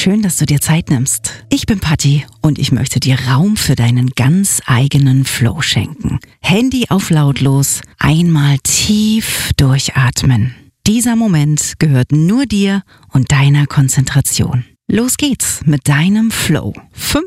Schön, dass du dir Zeit nimmst. Ich bin Patti und ich möchte dir Raum für deinen ganz eigenen Flow schenken. Handy auf lautlos, einmal tief durchatmen. Dieser Moment gehört nur dir und deiner Konzentration. Los geht's mit deinem Flow. 5